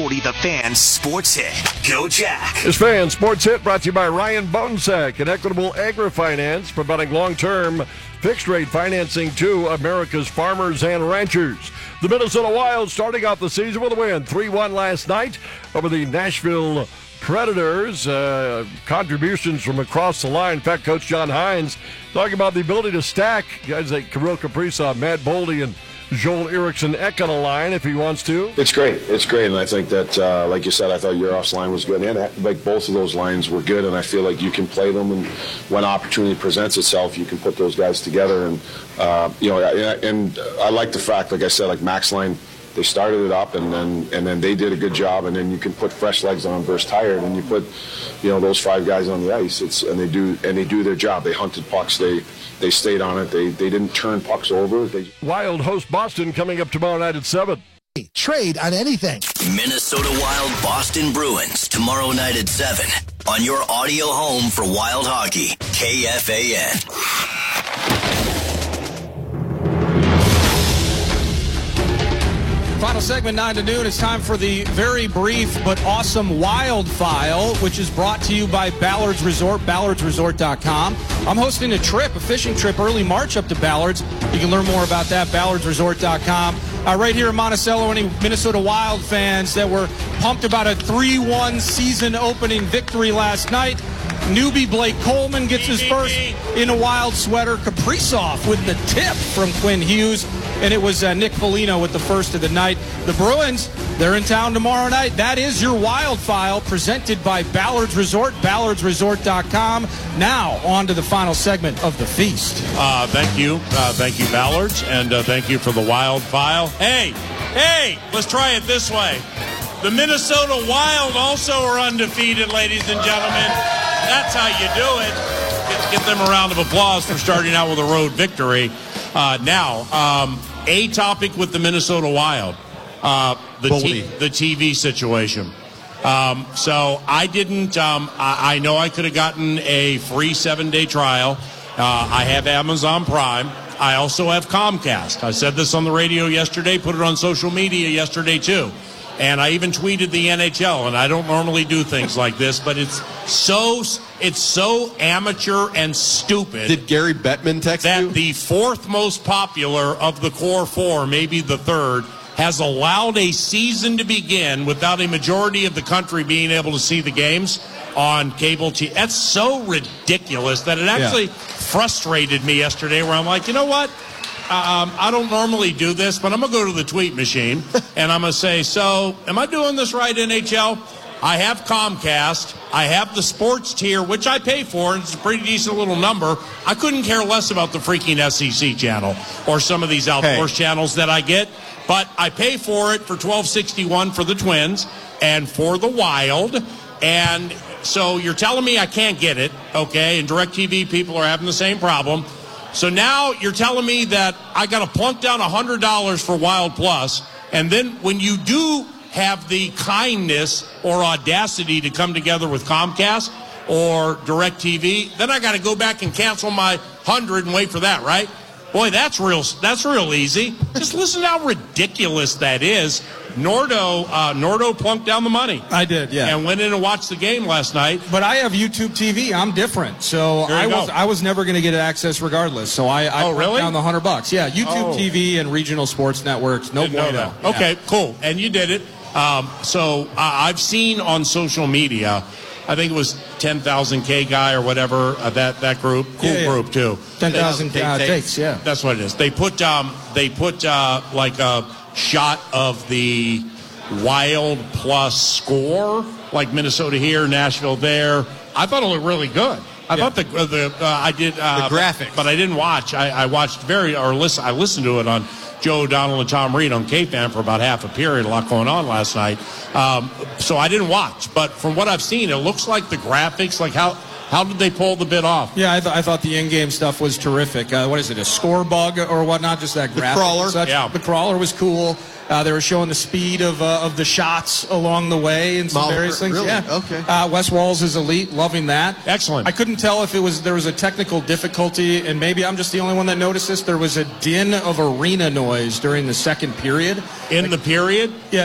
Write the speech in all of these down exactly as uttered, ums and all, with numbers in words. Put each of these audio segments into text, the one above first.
forty The Fan Sports Hit. Go Jack. This Fan Sports Hit brought to you by Ryan Bonesack and Equitable Agri-Finance, providing long-term fixed-rate financing to America's farmers and ranchers. The Minnesota Wild starting off the season with a win, three one last night over the Nashville Predators. Uh, contributions from across the line. In fact, Coach John Hines talking about the ability to stack guys like Kirill Kaprizov, Matt Boldy, and Joel Eriksson Ek on a line if he wants to. It's great. It's great. And I think that, uh, like you said, I thought Yurov's line was good. And like both of those lines were good. And I feel like you can play them. And when opportunity presents itself, you can put those guys together. And, uh, you know, and I like the fact, like I said, like Max line, they started it up and then and then they did a good job. And then you can put fresh legs on versus tired. And you put, you know, those five guys on the ice. It's and they do and they do their job. They hunted pucks. They They stayed on it. They they didn't turn pucks over. They... Wild host Boston coming up tomorrow night at seven. Trade on anything. Minnesota Wild Boston Bruins tomorrow night at seven on your audio home for Wild Hockey, K F A N. Final segment, nine to noon. It's time for the very brief but awesome Wild File, which is brought to you by Ballards Resort, ballards resort dot com. I'm hosting a trip, a fishing trip, early March up to Ballards. You can learn more about that, ballards resort dot com. Uh, right here in Monticello, any Minnesota Wild fans that were pumped about a three one season opening victory last night. Newbie Blake Coleman gets his first in a Wild sweater. Kaprizov with the tip from Quinn Hughes. And it was uh, Nick Foligno with the first of the night. The Bruins, they're in town tomorrow night. That is your Wild File presented by Ballards Resort, ballards resort dot com. Now, on to the final segment of the feast. Uh, thank you. Uh, thank you, Ballards. And uh, thank you for the Wild File. Hey, hey, let's try it this way. The Minnesota Wild also are undefeated, ladies and gentlemen. That's how you do it. Get, get them a round of applause for starting out with a road victory. Uh, now, um, a topic with the Minnesota Wild, uh, the, t- the T V situation. Um, so I didn't, um, I, I know I could have gotten a free seven-day trial. Uh, I have Amazon Prime. I also have Comcast. I said this on the radio yesterday, put it on social media yesterday too. And I even tweeted the N H L, and I don't normally do things like this, but it's so it's so amateur and stupid. Did Gary Bettman text that you? That the fourth most popular of the core four, maybe the third, has allowed a season to begin without a majority of the country being able to see the games on cable T V. That's so ridiculous that it actually yeah. frustrated me yesterday where I'm like, you know what? Um, I don't normally do this, but I'm going to go to the tweet machine, and I'm going to say, so, am I doing this right, N H L? I have Comcast. I have the sports tier, which I pay for, and it's a pretty decent little number. I couldn't care less about the freaking S E C channel or some of these outdoors hey. channels that I get, but I pay for it for twelve sixty-one for the Twins and for the Wild, and so you're telling me I can't get it, okay, and DirecTV people are having the same problem. So now you're telling me that I got to plunk down one hundred dollars for Wild Plus, and then when you do have the kindness or audacity to come together with Comcast or DirecTV, then I got to go back and cancel my one hundred and wait for that, right? Boy, that's real That's real easy. Just listen to how ridiculous that is. Nordo, uh, Nordo plunked down the money. I did, yeah. And went in and watched the game last night. But I have YouTube T V. I'm different. So I was I was never going to get access regardless. So I, I oh, really? down the hundred bucks. Yeah, YouTube oh. T V and regional sports networks. No bueno. Yeah. Okay, cool. And you did it. Um, so uh, I've seen on social media, I think it was ten thousand K guy or whatever, uh, that, that group. Cool yeah, yeah. group, too. ten thousand uh, takes, yeah. That's what it is. They put, um, they put uh, like a shot of the Wild Plus score, like Minnesota here, Nashville there. I thought it looked really good. I yeah. thought the uh, the uh, I did uh, the graphics, but, but I didn't watch. I, I watched very or listen. I listened to it on Joe O'Donnell and Tom Reed on K-Fan for about half a period. A lot going on last night, um, so I didn't watch. But from what I've seen, it looks like the graphics, like how. How did they pull the bit off? Yeah, I, th- I thought the in-game stuff was terrific. Uh, what is it, a score bug or whatnot? Just that graphic. The crawler. Such. Yeah. The crawler was cool. Uh, they were showing the speed of uh, of the shots along the way and some Mahler, various things. really? Yeah. Okay. Uh, Wes Walls is elite, loving that. Excellent. I couldn't tell if it was there was a technical difficulty, and maybe I'm just the only one that noticed this. There was a din of arena noise during the second period. In like, the period? Yeah,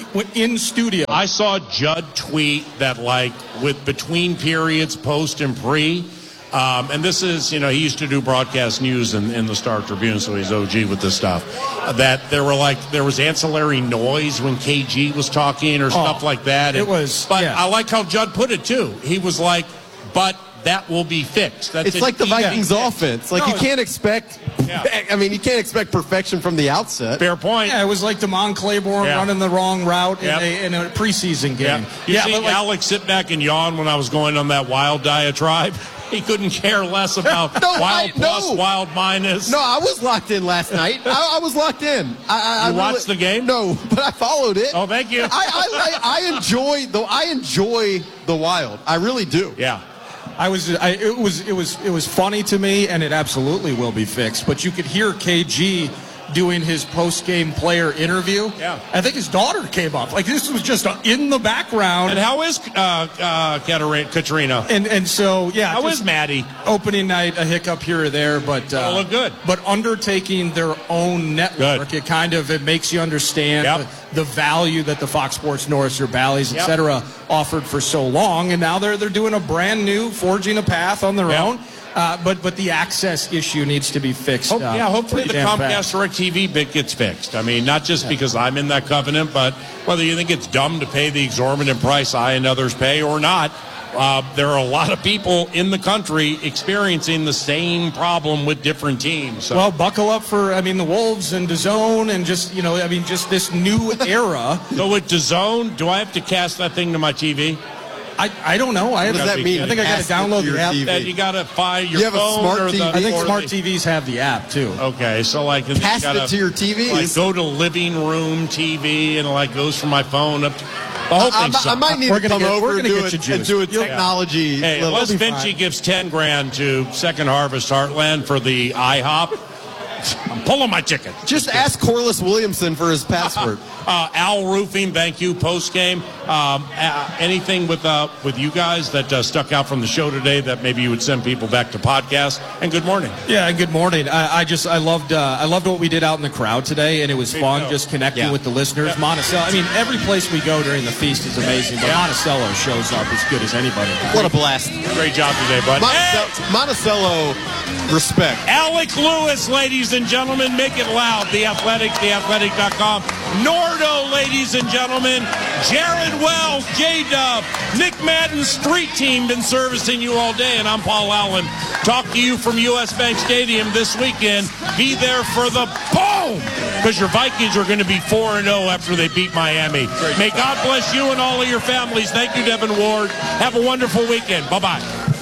in studio. I saw Judd tweet that, like, with between periods, post and pre, um, and this is, you know, he used to do broadcast news in, in the Star Tribune, so he's O G with this stuff, uh, that there were, like, there was ancillary noise when K G was talking or oh, stuff like that. It and, was, But yeah. I like how Judd put it, too. He was like, but that will be fixed. That's it's like the Vikings yeah. offense. Like, no, you can't expect, yeah. I mean, you can't expect perfection from the outset. Fair point. Yeah, it was like DeMond Claiborne yeah. running the wrong route yep. in, a, in a preseason game. Yep. You yeah, see but like, Alex sit back and yawn when I was going on that wild diatribe? He couldn't care less about no, wild I, plus, no. wild minus. No, I was locked in last night. I, I was locked in. I, I, you I watched really, the game? No, but I followed it. Oh, thank you. I, I, I, I enjoy though. I enjoy the Wild. I really do. Yeah. I was, I, it was, it was, it was funny to me, and it absolutely will be fixed. But you could hear K G doing his post-game player interview. Yeah. I think his daughter came up. Like, this was just in the background. And how is uh, uh, Katrina? And and so, yeah. How is Maddie? Opening night, a hiccup here or there, but uh, oh, look good. But undertaking their own network, good. it kind of it makes you understand yep. the, the value that the Fox Sports North or Bally's, et yep. cetera, offered for so long, and now they're they're doing a brand new, forging a path on their yep. own. Uh, but but the access issue needs to be fixed. Hope, uh, yeah, hopefully the Comcast DirecTV bit gets fixed. I mean, not just yeah. because I'm in that covenant, but whether you think it's dumb to pay the exorbitant price I and others pay or not, uh, there are a lot of people in the country experiencing the same problem with different teams. So. Well, buckle up for, I mean, the Wolves and DAZN and just, you know, I mean, just this new era. So with DAZN, do I have to cast that thing to my T V? I, I don't know. I what does that mean? I think I got to download the app. That you got to find your you have phone a smart or T V? The, I think smart the, T Vs have the app too. Okay, so like cast you gotta, it to your T V. Like go to living room T V and it like goes from my phone up to the whole I, thing. I, I might need we're to gonna come get, over we're and gonna do, get it, and do a You'll, technology. Yeah. Hey, little, unless Vinci gives ten grand to Second Harvest Heartland for the IHOP, I'm pulling my ticket. Just ask Corliss Williamson for his password. Uh, Al Roofing, thank you. Post game, um, uh, anything with uh, with you guys that uh, stuck out from the show today that maybe you would send people back to podcast. And good morning. Yeah, good morning. I, I just I loved uh, I loved what we did out in the crowd today, and it was There fun you go. just connecting Yeah. with the listeners. Yeah. Monticello. I mean, every place we go during the feast is amazing, but Yeah. Monticello shows up as good as anybody. What a blast. Great job today, bud. Hey! Monticello, respect. Alec Lewis, ladies and gentlemen, make it loud. The Athletic, the athletic dot com. Nordo, ladies and gentlemen. Jared Wells, J-Dub, Nick Madden, Street Team, been servicing you all day, and I'm Paul Allen. Talk to you from U S Bank Stadium this weekend. Be there for the boom, because your Vikings are going to be four and oh after they beat Miami. May God bless you and all of your families. Thank you, Devin Ward. Have a wonderful weekend. Bye-bye.